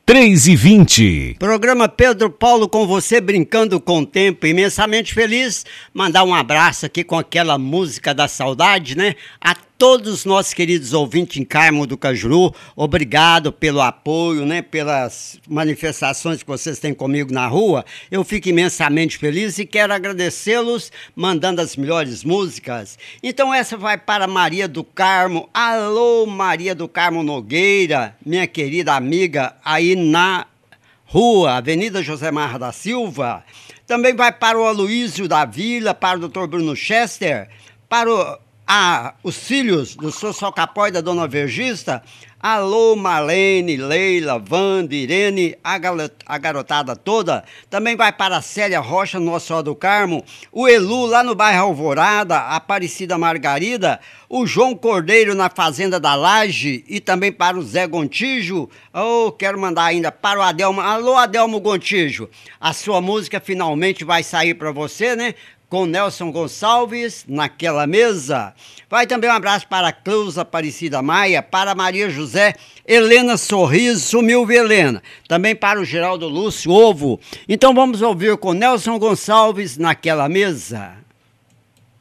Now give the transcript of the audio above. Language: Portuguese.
3h20. Programa Pedro Paulo com você, brincando com o tempo, imensamente feliz. Mandar um abraço aqui com aquela música da saudade, né? A todos os nossos queridos ouvintes em Carmo do Cajuru, obrigado pelo apoio, né? Pelas manifestações que vocês têm comigo na rua. Eu fico imensamente feliz e quero agradecê-los mandando as melhores músicas. Então essa vai para Maria do Carmo. Alô, Maria do Carmo Nogueira, minha querida amiga, aí na rua, Avenida José Marra da Silva. Também vai para o Aloísio da Vila, para o Dr. Bruno Chester, para os filhos do Sr. Socapó e da Dona Vergista. Alô, Marlene, Leila, Wanda, Irene, a garotada toda. Também vai para a Célia Rocha, no Nossa Senhora do Carmo, o Elu, lá no bairro Alvorada, a Aparecida Margarida, o João Cordeiro, na Fazenda da Laje, e também para o Zé Gontijo. Quero mandar ainda para o Adelmo. Alô, Adelmo Gontijo, a sua música finalmente vai sair para você, né? Com Nelson Gonçalves, Naquela Mesa. Vai também um abraço para a Cleusa Aparecida Maia, para Maria José, Helena Sorriso, sumiu Helena. Também para o Geraldo Lúcio Ovo. Então vamos ouvir com Nelson Gonçalves, Naquela Mesa.